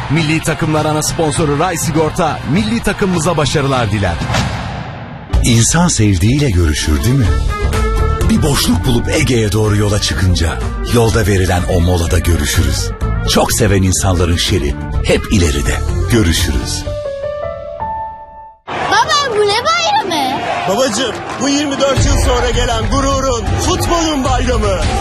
Milli takımlar ana sponsoru Ray Sigorta, milli takımımıza başarılar diler. İnsan sevdiğiyle görüşür değil mi? Bir boşluk bulup Ege'ye doğru yola çıkınca yolda verilen o molada görüşürüz. Çok seven insanların şeri hep ileride. Görüşürüz. Baba bu ne bayramı? Babacığım bu 24 yıl sonra gelen gururun, futbolun bayramı.